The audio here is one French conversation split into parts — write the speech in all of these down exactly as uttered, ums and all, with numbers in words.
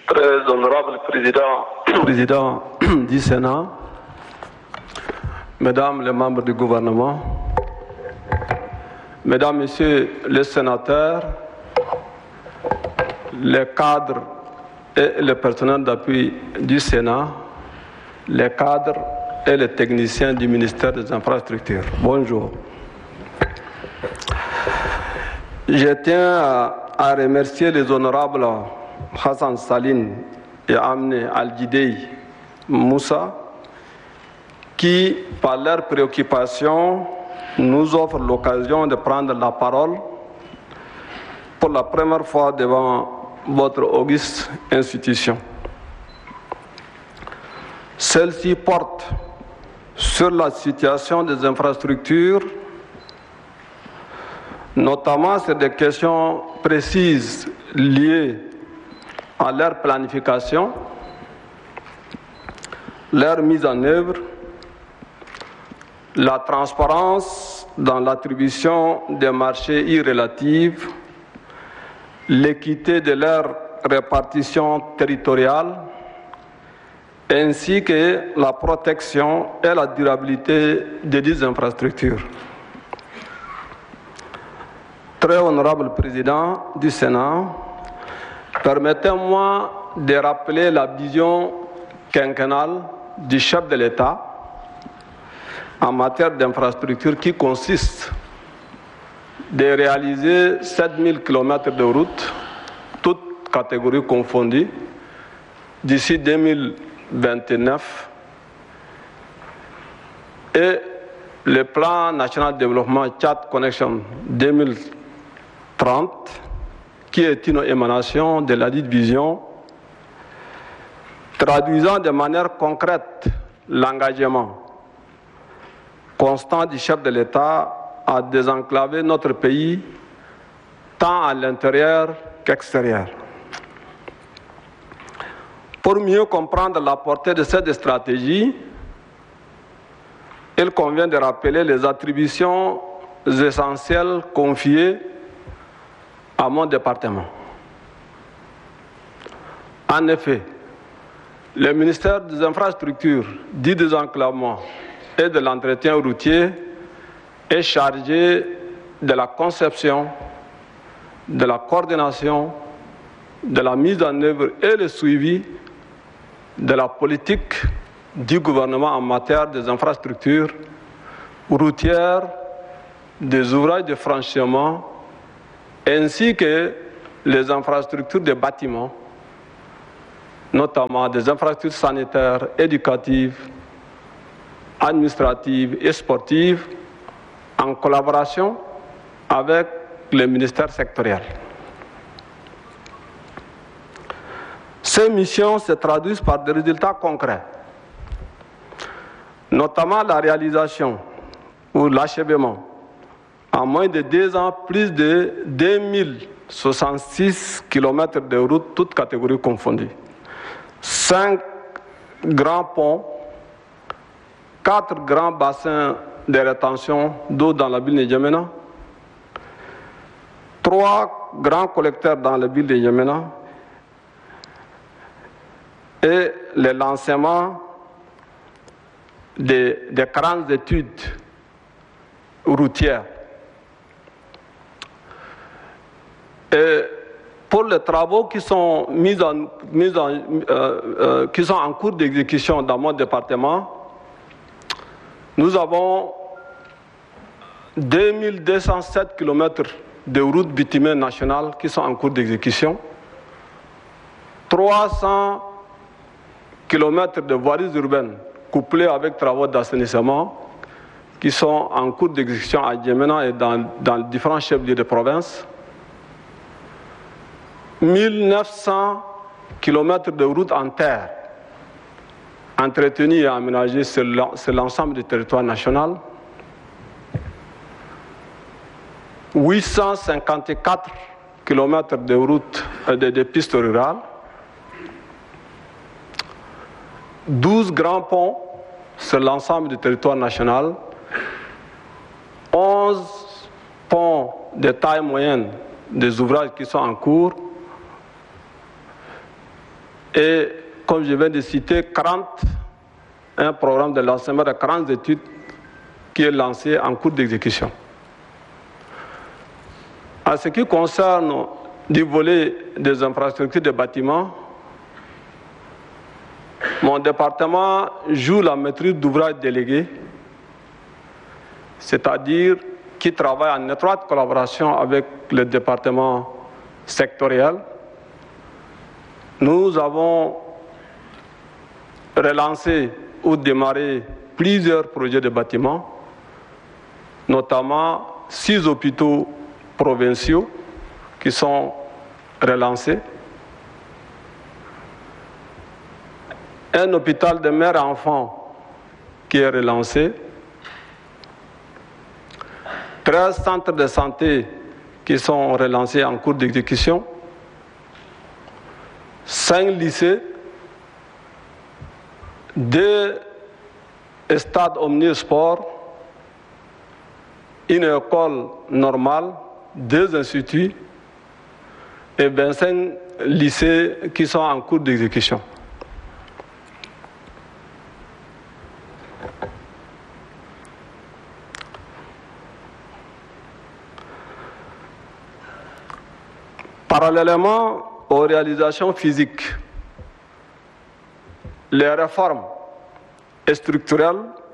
Très honorable président, président du Sénat, mesdames les membres du gouvernement, mesdames, messieurs les sénateurs, les cadres et le personnel d'appui du Sénat, les cadres et les techniciens du ministère des Infrastructures. Bonjour. Je tiens à, à remercier les honorables Hassan Saline et Amne Al-Jidei Moussa qui, par leurs préoccupations, nous offrent l'occasion de prendre la parole pour la première fois devant votre auguste institution. Celle-ci porte sur la situation des infrastructures, notamment sur des questions précises liées à leur planification, leur mise en œuvre, la transparence dans l'attribution des marchés irrélatifs, l'équité de leur répartition territoriale, ainsi que la protection et la durabilité des dites infrastructures. Très honorable président du Sénat, permettez-moi de rappeler la vision quinquennale du chef de l'État en matière d'infrastructure qui consiste de réaliser sept mille kilomètres de routes, toutes catégories confondues, d'ici deux mille vingt-neuf, et le plan national de développement Tchad Connection deux mille trente, qui est une émanation de la dite vision, traduisant de manière concrète l'engagement constant du chef de l'État à désenclaver notre pays tant à l'intérieur qu'extérieur. Pour mieux comprendre la portée de cette stratégie, il convient de rappeler les attributions essentielles confiées à mon département. En effet, le ministère des Infrastructures, du désenclavement et de l'entretien routier est chargé de la conception, de la coordination, de la mise en œuvre et le suivi de la politique du gouvernement en matière des infrastructures routières, des ouvrages de franchissement, ainsi que les infrastructures de bâtiments, notamment des infrastructures sanitaires, éducatives, administratives et sportives, en collaboration avec les ministères sectoriels. Ces missions se traduisent par des résultats concrets, notamment la réalisation ou l'achèvement en moins de deux ans, plus de deux mille soixante-six kilomètres de routes, toutes catégories confondues, cinq grands ponts, quatre grands bassins de rétention d'eau dans la ville de N'Djamena, trois grands collecteurs dans la ville de N'Djamena et le lancement des, des grandes études routières. Et pour les travaux qui sont mis en, mis en, euh, euh, qui sont en cours d'exécution dans mon département, nous avons deux mille deux cent sept kilomètres de routes bitumées nationales qui sont en cours d'exécution, trois cents kilomètres de voiries urbaines couplées avec travaux d'assainissement qui sont en cours d'exécution à N'Djamena et dans, dans différents chefs-lieux de province, mille neuf cents kilomètres de routes en terre entretenues et aménagées sur l'ensemble du territoire national, huit cent cinquante-quatre kilomètres de routes de, de pistes rurales, douze grands ponts sur l'ensemble du territoire national, onze ponts de taille moyenne des ouvrages qui sont en cours, et, comme je viens de citer, quarante, un programme de lancement de quarante études qui est lancé en cours d'exécution. En ce qui concerne du volet des infrastructures de bâtiments, mon département joue la maîtrise d'ouvrage délégué, c'est-à-dire qui travaille en étroite collaboration avec le département sectoriel. Nous avons relancé ou démarré plusieurs projets de bâtiments, notamment six hôpitaux provinciaux qui sont relancés, un hôpital de mère et enfants qui est relancé, treize centres de santé qui sont relancés en cours d'exécution, cinq lycées, deux stades omnisports, une école normale, deux instituts et vingt-cinq lycées qui sont en cours d'exécution. Parallèlement aux réalisations physiques, les réformes structurelles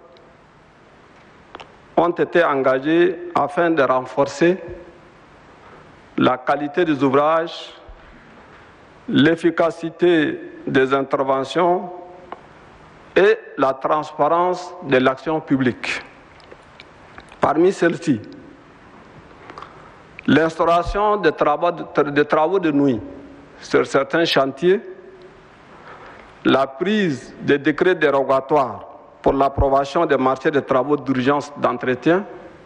ont été engagées afin de renforcer la qualité des ouvrages, l'efficacité des interventions et la transparence de l'action publique. Parmi celles-ci, l'instauration des travaux de, des travaux de nuit sur certains chantiers, la prise des décrets dérogatoires pour l'approbation des marchés de travaux d'urgence d'entretien,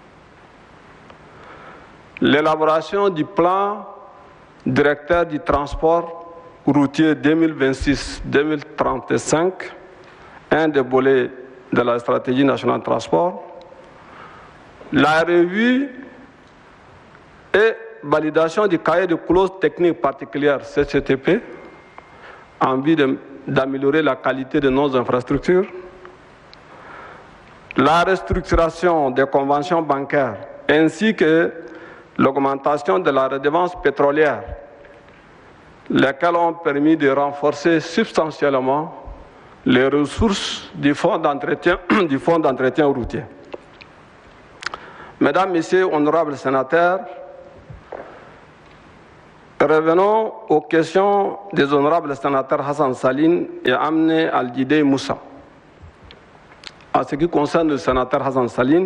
l'élaboration du plan directeur du transport routier deux mille vingt-six deux mille trente-cinq, un des volets de la stratégie nationale de transport, la revue et validation du cahier de clauses techniques particulières C C T P en vue d'améliorer la qualité de nos infrastructures, la restructuration des conventions bancaires ainsi que l'augmentation de la redevance pétrolière, lesquelles ont permis de renforcer substantiellement les ressources du fonds d'entretien, du fonds d'entretien routier. Mesdames, Messieurs, honorables sénateurs, revenons aux questions des honorables sénateurs Hassan Saline et Amne Al-Jidei Moussa. En ce qui concerne le sénateur Hassan Saline,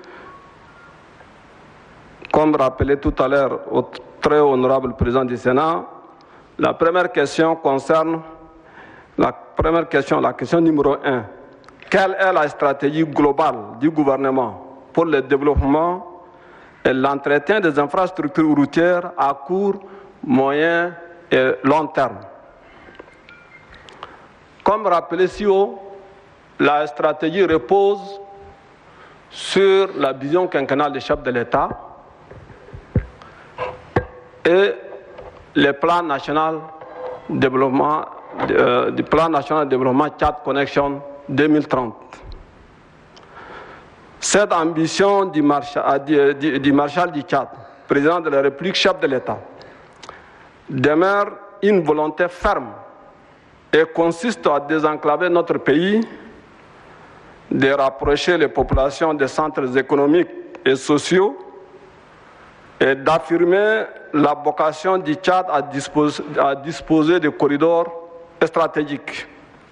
comme rappelé tout à l'heure au très honorable président du Sénat, la première question concerne la première question, la question numéro un. Quelle est la stratégie globale du gouvernement pour le développement et l'entretien des infrastructures routières à court, moyen et long terme? Comme rappelé si haut, la stratégie repose sur la vision quinquennale du chef de l'État et le plan national de développement, euh, du plan national de développement Tchad Connection deux mille trente. Cette ambition du Marshal, du, du, du Marshal du Tchad, président de la République, chef de l'État, demeure une volonté ferme et consiste à désenclaver notre pays, de rapprocher les populations des centres économiques et sociaux et d'affirmer la vocation du Tchad à disposer, à disposer de corridors stratégiques.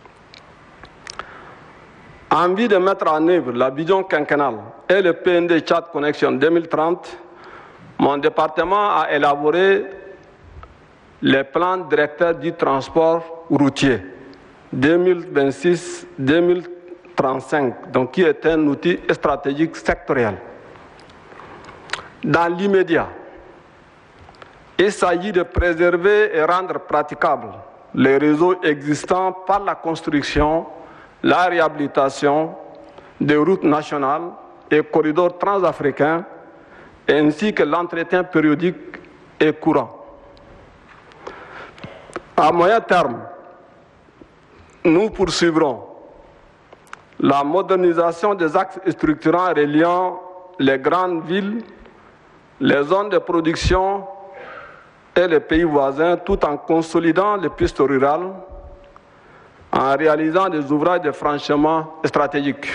En vue de mettre en œuvre la vision quinquennale et le P N D Tchad Connection deux mille trente, mon département a élaboré les plans directeurs du transport routier deux mille vingt-six deux mille trente-cinq, donc qui est un outil stratégique sectoriel. Dans l'immédiat, il s'agit de préserver et rendre praticables les réseaux existants par la construction, la réhabilitation des routes nationales et corridors transafricains, ainsi que l'entretien périodique et courant. À moyen terme, nous poursuivrons la modernisation des axes structurants reliant les grandes villes, les zones de production et les pays voisins, tout en consolidant les pistes rurales, en réalisant des ouvrages de franchissement stratégiques.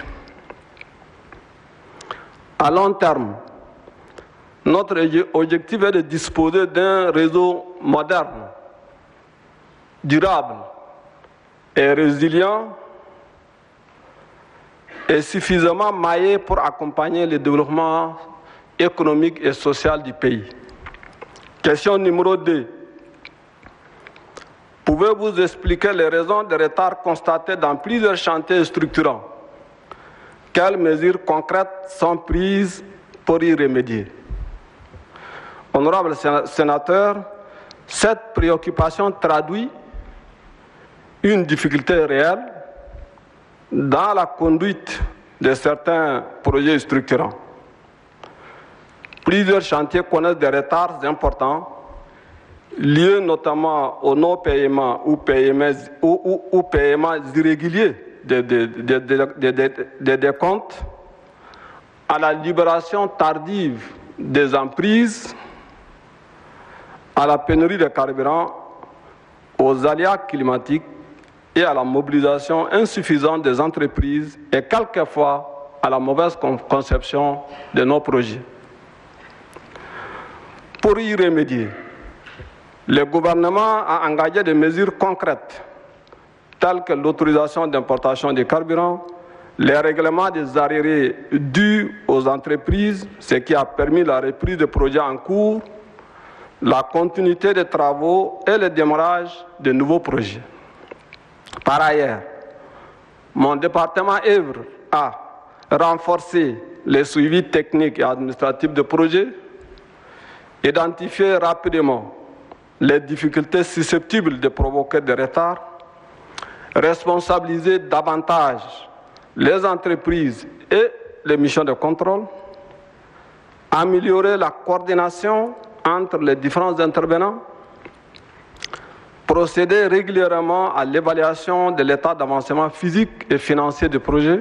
À long terme, notre objectif est de disposer d'un réseau moderne, durable et résilient et suffisamment maillé pour accompagner le développement économique et social du pays. Question numéro deux. Pouvez-vous expliquer les raisons de retard constatés dans plusieurs chantiers structurants? Quelles mesures concrètes sont prises pour y remédier? Honorable sénateur, cette préoccupation traduit une difficulté réelle dans la conduite de certains projets structurants. Plusieurs chantiers connaissent des retards importants liés notamment au non-paiement ou paiements, ou, ou, ou paiements irréguliers des de, de, de, de, de, de, de comptes, à la libération tardive des emprises, à la pénurie de carburant, aux aléas climatiques et à la mobilisation insuffisante des entreprises et quelquefois à la mauvaise conception de nos projets. Pour y remédier, le gouvernement a engagé des mesures concrètes telles que l'autorisation d'importation des carburants, les règlements des arriérés dus aux entreprises, ce qui a permis la reprise des projets en cours, la continuité des travaux et le démarrage de nouveaux projets. Par ailleurs, mon département œuvre à renforcer les suivis techniques et administratifs de projets, identifier rapidement les difficultés susceptibles de provoquer des retards, responsabiliser davantage les entreprises et les missions de contrôle, améliorer la coordination entre les différents intervenants, procéder régulièrement à l'évaluation de l'état d'avancement physique et financier du projet,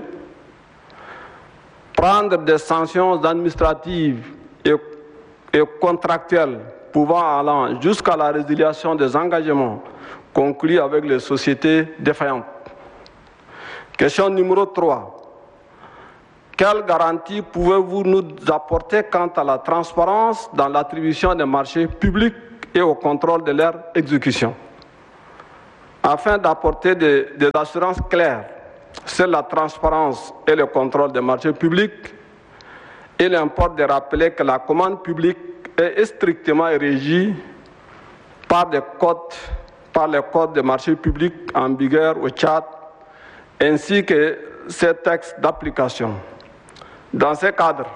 prendre des sanctions administratives et, et contractuelles pouvant aller jusqu'à la résiliation des engagements conclus avec les sociétés défaillantes. Question numéro trois. Quelles garanties pouvez-vous nous apporter quant à la transparence dans l'attribution des marchés publics et au contrôle de leur exécution, afin d'apporter des, des assurances claires sur la transparence et le contrôle des marchés publics? Il importe de rappeler que la commande publique est strictement régie par des codes, par les codes des marchés publics en vigueur au Tchad, ainsi que ces textes d'application. Dans ce cadre,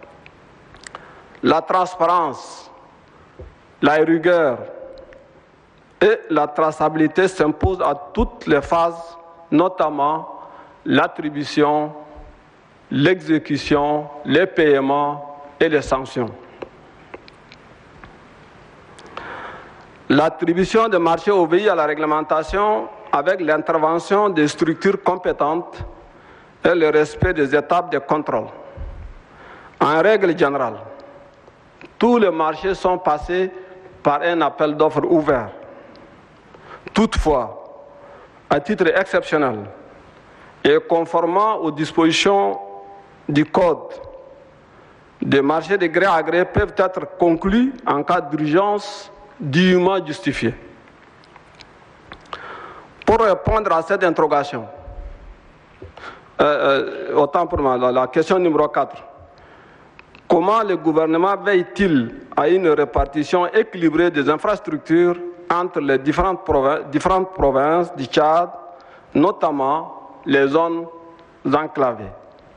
la transparence, la rigueur et la traçabilité s'imposent à toutes les phases, notamment l'attribution, l'exécution, les paiements et les sanctions. L'attribution des marchés obéit à la réglementation avec l'intervention des structures compétentes et le respect des étapes de contrôle. En règle générale, tous les marchés sont passés par un appel d'offres ouvert. Toutefois, à titre exceptionnel et conformément aux dispositions du Code, des marchés de gré à gré peuvent être conclus en cas d'urgence dûment justifiée. Pour répondre à cette interrogation, euh, euh, autant pour moi, la, la question numéro quatre. Comment le gouvernement veille-t-il à une répartition équilibrée des infrastructures entre les différentes provinces, différentes provinces du Tchad, notamment les zones enclavées?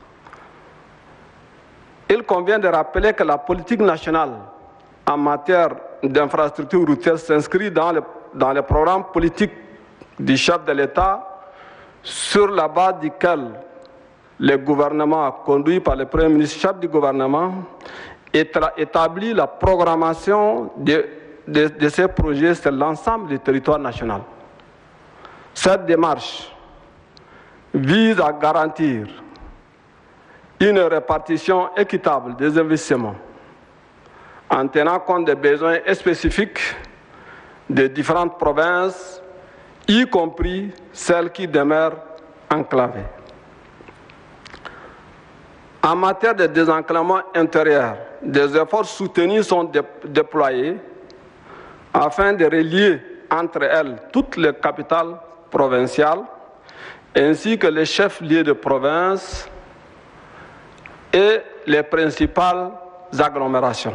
Il convient de rappeler que la politique nationale en matière d'infrastructures routières s'inscrit dans le, dans le programme politique du chef de l'État, sur la base duquel le gouvernement, conduit par le Premier ministre, chef du gouvernement, établit la programmation de, de, de ces projets sur l'ensemble du territoire national. Cette démarche vise à garantir une répartition équitable des investissements en tenant compte des besoins spécifiques des différentes provinces, y compris celles qui demeurent enclavées. En matière de désenclavement intérieur, des efforts soutenus sont dé- déployés afin de relier entre elles toutes les capitales provinciales ainsi que les chefs-lieux de province et les principales agglomérations.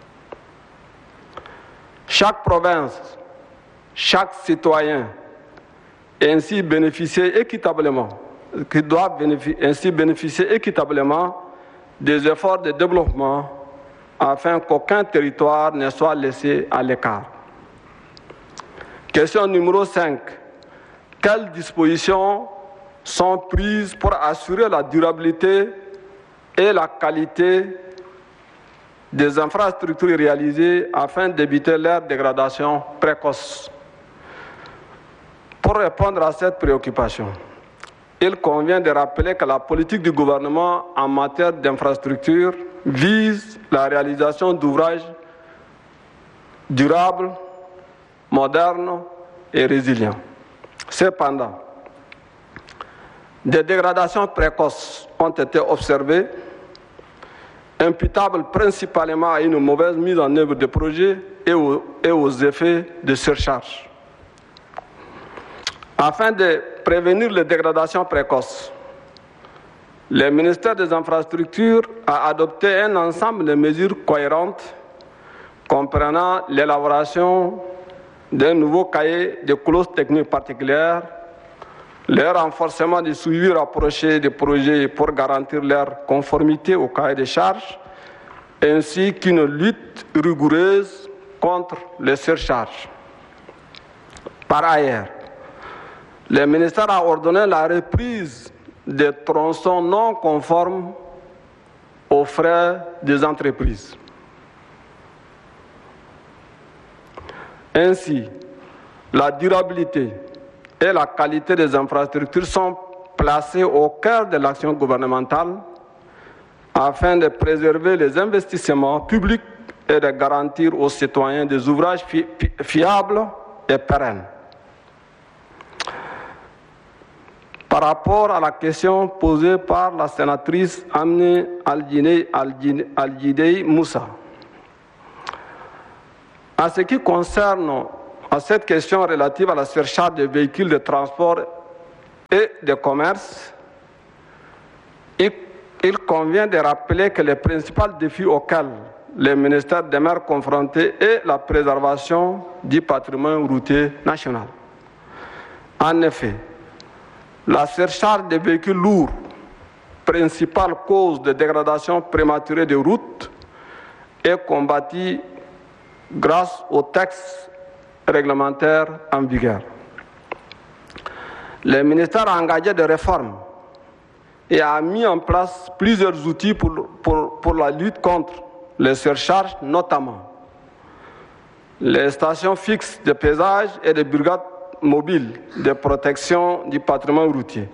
Chaque province, chaque citoyen ainsi bénéficier équitablement, qui doit bénéficier, ainsi bénéficier équitablement des efforts de développement afin qu'aucun territoire ne soit laissé à l'écart. Question numéro cinq. Quelles dispositions sont prises pour assurer la durabilité et la qualité des infrastructures réalisées afin d'éviter leur dégradation précoce? Pour répondre à cette préoccupation, il convient de rappeler que la politique du gouvernement en matière d'infrastructures vise la réalisation d'ouvrages durables, modernes et résilients. Cependant, des dégradations précoces ont été observées, imputables principalement à une mauvaise mise en œuvre des projets et aux, et aux effets de surcharge. Afin de prévenir les dégradations précoces, le ministère des Infrastructures a adopté un ensemble de mesures cohérentes comprenant l'élaboration d'un nouveau cahier de clauses techniques particulières, le renforcement du suivi rapproché des projets pour garantir leur conformité au cahier des charges, ainsi qu'une lutte rigoureuse contre les surcharges. Par ailleurs, le ministère a ordonné la reprise des tronçons non conformes aux frais des entreprises. Ainsi, la durabilité et la qualité des infrastructures sont placées au cœur de l'action gouvernementale afin de préserver les investissements publics et de garantir aux citoyens des ouvrages fi- fiables et pérennes. Par rapport à la question posée par la sénatrice Amine Al-Jidei Moussa, en ce qui concerne à cette question relative à la surcharge des véhicules de transport et de commerce, il, il convient de rappeler que les principaux défis auxquels le ministère demeure confronté est la préservation du patrimoine routier national. En effet, la surcharge des véhicules lourds, principale cause de dégradation prématurée des routes, est combattue grâce aux textes réglementaires en vigueur. Le ministère a engagé des réformes et a mis en place plusieurs outils pour, pour, pour la lutte contre les surcharges, notamment les stations fixes de pesage et des brigades mobiles de protection du patrimoine routier.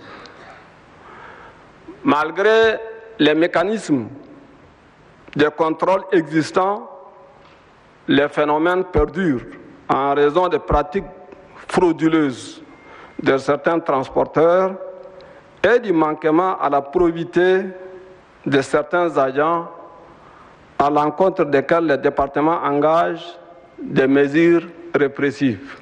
Malgré les mécanismes de contrôle existants, les phénomènes perdurent en raison des pratiques frauduleuses de certains transporteurs et du manquement à la probité de certains agents à l'encontre desquels le département engage des mesures répressives.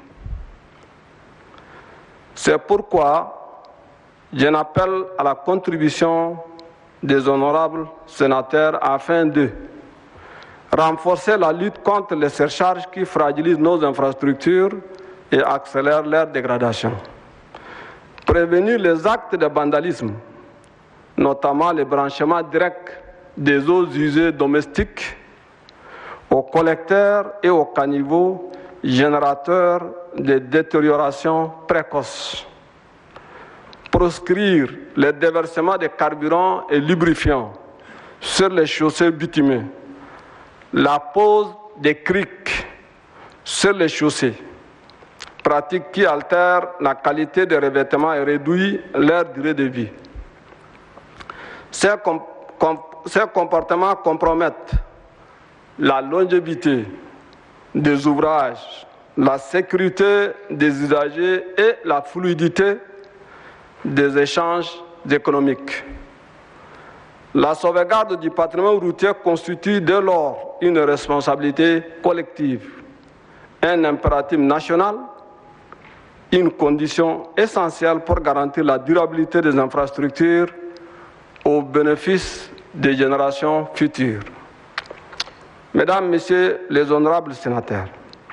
C'est pourquoi je n'appelle à la contribution des honorables sénateurs afin de renforcer la lutte contre les surcharges qui fragilisent nos infrastructures et accélèrent leur dégradation. Prévenir les actes de vandalisme, notamment les branchements directs des eaux usées domestiques aux collecteurs et aux caniveaux générateurs de détérioration précoce. Proscrire le déversement de carburants et lubrifiants sur les chaussées bitumées, la pose des criques sur les chaussées, pratiques qui altèrent la qualité des revêtements et réduisent leur durée de vie. Ces, com- com- ces comportements compromettent la longévité des ouvrages, la sécurité des usagers et la fluidité des échanges économiques. La sauvegarde du patrimoine routier constitue dès lors une responsabilité collective, un impératif national, une condition essentielle pour garantir la durabilité des infrastructures au bénéfice des générations futures. Mesdames, Messieurs les honorables sénateurs,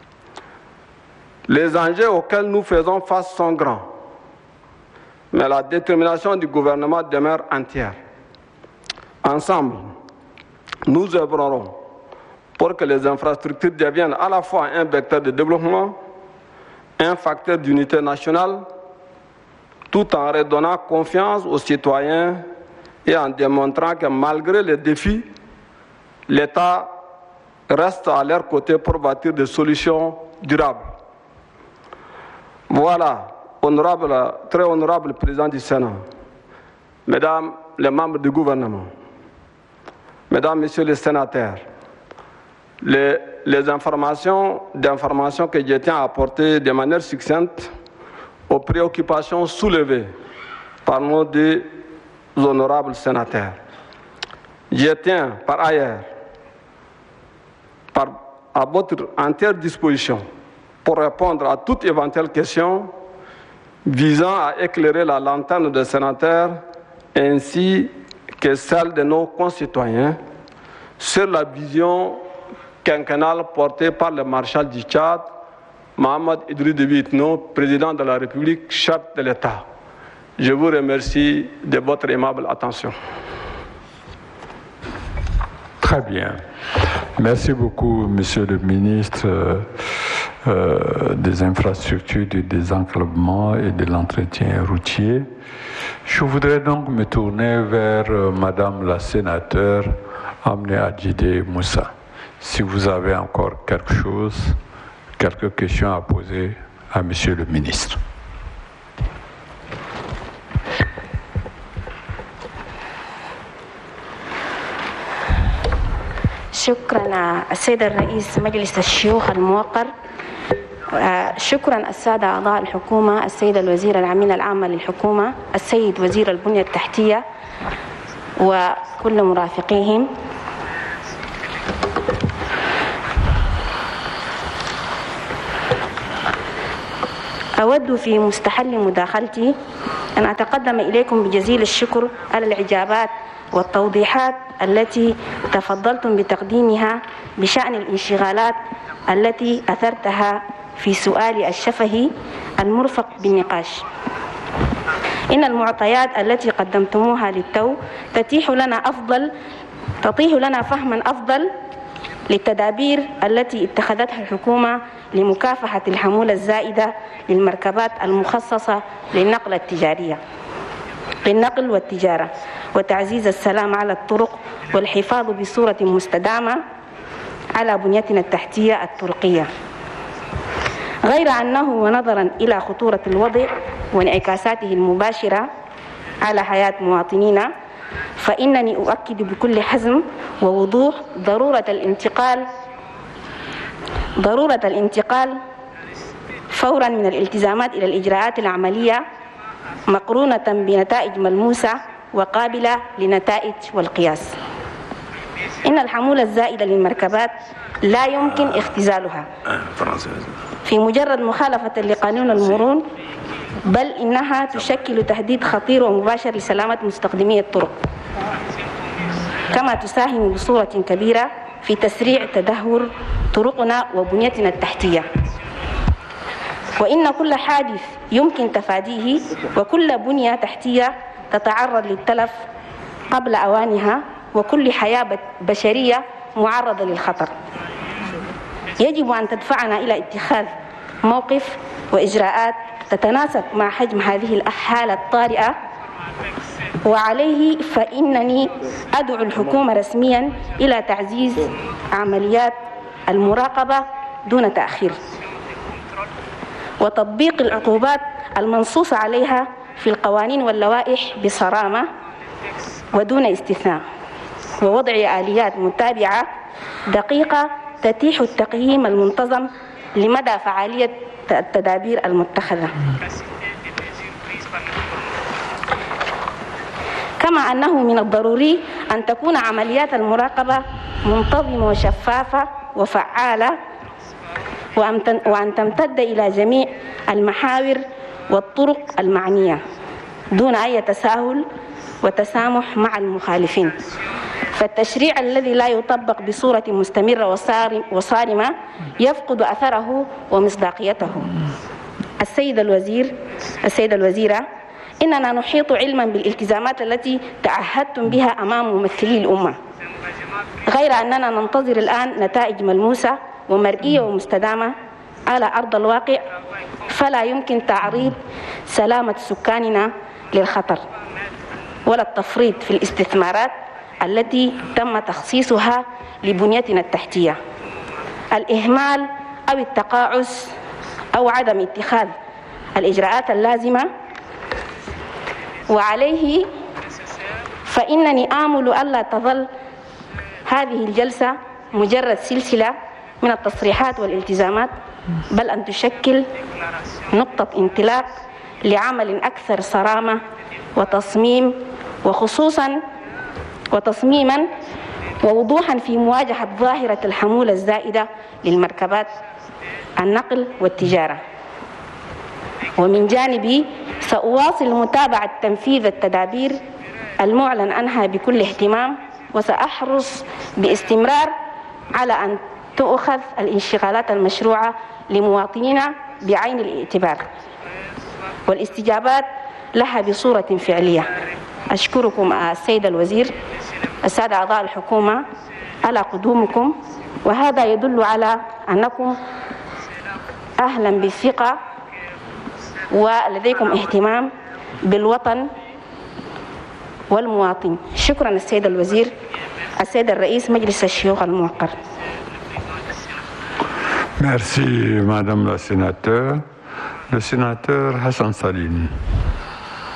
les enjeux auxquels nous faisons face sont grands, mais la détermination du gouvernement demeure entière. Ensemble, nous œuvrerons pour que les infrastructures deviennent à la fois un vecteur de développement, un facteur d'unité nationale, tout en redonnant confiance aux citoyens et en démontrant que malgré les défis, l'État reste à leur côté pour bâtir des solutions durables. Voilà, honorable, très honorable président du Sénat, mesdames les membres du gouvernement, mesdames, messieurs les sénateurs, les, les informations, d'informations que je tiens à apporter de manière succincte aux préoccupations soulevées par nos deux honorables sénateurs. Je tiens par ailleurs par, à votre entière disposition pour répondre à toute éventuelle question visant à éclairer la lanterne des sénateurs ainsi que celle de nos concitoyens sur la vision quinquennale portée par le maréchal du Tchad, Mohamed Idriss Déby Itno, président de la République, chef de l'État. Je vous remercie de votre aimable attention. Très bien. Merci beaucoup, Monsieur le ministre euh, euh, des infrastructures, du désenclavement et de l'entretien routier. Je voudrais donc me tourner vers euh, Madame la sénateur Amné Adjidé Moussa. Si vous avez encore quelque chose, quelques questions à poser à Monsieur le ministre. شكرا السيد الرئيس مجلس الشيوخ الموقر. شكرا السادة أعضاء الحكومة، السيد الوزير العميد العام للحكومة، السيد وزير البنية التحتية وكل مرافقيهم. أود في مستحل مداخلتي أن أتقدم إليكم بجزيل الشكر على الإجابات والتوضيحات التي تفضلتم بتقديمها بشأن الانشغالات التي أثرتها في سؤالي الشفهي المرفق بالنقاش. إن المعطيات التي قدمتموها للتو تتيح لنا أفضل تتيح لنا فهما أفضل للتدابير التي اتخذتها الحكومة لمكافحة الحمولة الزائدة للمركبات المخصصة للنقل التجارية للنقل والتجارة وتعزيز السلام على الطرق والحفاظ بصورة مستدامة على بنيتنا التحتية الطرقية. غير أنه ونظرا إلى خطورة الوضع وانعكاساته المباشرة على حياة مواطنينا، فإنني أؤكد بكل حزم ووضوح ضرورة الانتقال ضرورة الانتقال فورا من الالتزامات إلى الإجراءات العملية مقرونة بنتائج ملموسة وقابلة لنتائج والقياس. إن الحمولة الزائدة للمركبات لا يمكن اختزالها في مجرد مخالفة لقانون المرور، بل إنها تشكل تهديد خطير ومباشر لسلامة مستخدمي الطرق، كما تساهم بصورة كبيرة في تسريع تدهور طرقنا وبنيتنا التحتية. وإن كل حادث يمكن تفاديه وكل بنية تحتية تتعرض للتلف قبل أوانها وكل حياة بشرية معرضة للخطر. يجب أن تدفعنا إلى اتخاذ موقف وإجراءات تتناسب مع حجم هذه الحالة الطارئة، وعليه فإنني أدعو الحكومة رسميا إلى تعزيز عمليات المراقبة دون تأخير. وتطبيق العقوبات المنصوص عليها في القوانين واللوائح بصرامة ودون استثناء، ووضع آليات متابعة دقيقة تتيح التقييم المنتظم لمدى فعالية التدابير المتخذة. كما أنه من الضروري أن تكون عمليات المراقبة منتظمة وشفافة وفعالة، وأن تمتد إلى جميع المحاور والطرق المعنية دون أي تساهل وتسامح مع المخالفين. فالتشريع الذي لا يطبق بصورة مستمرة وصارمة يفقد أثره ومصداقيته. السيد الوزير السيدة الوزيرة، إننا نحيط علما بالالتزامات التي تعهدتم بها أمام ممثلي الأمة، غير أننا ننتظر الآن نتائج ملموسة ومرئية ومستدامة على أرض الواقع، فلا يمكن تعريض سلامة سكاننا للخطر ولا التفريط في الاستثمارات التي تم تخصيصها لبنيتنا التحتية. الإهمال أو التقاعس أو عدم اتخاذ الإجراءات اللازمة وعليه، فإنني آمل ألا تظل هذه الجلسة مجرد سلسلة من التصريحات والالتزامات، بل أن تشكل نقطة انطلاق لعمل أكثر صرامة وتصميم، وخصوصا وتصميما ووضوحا في مواجهة ظاهرة الحمولة الزائدة للمركبات النقل والتجارة. ومن جانبي سأواصل متابعة تنفيذ التدابير المعلن عنها بكل اهتمام، وسأحرص باستمرار على أن تؤخذ الانشغالات المشروعة لمواطنينا بعين الاعتبار والاستجابات لها بصورة فعلية. أشكركم السيد الوزير، السادة أعضاء الحكومة على قدومكم، وهذا يدل على أنكم أهلا بالثقة ولديكم اهتمام بالوطن والمواطن. شكرا السيد الوزير. السيد الرئيس مجلس الشيوخ الموقر. Merci Madame la Sénateur. Le sénateur Hassan Saline.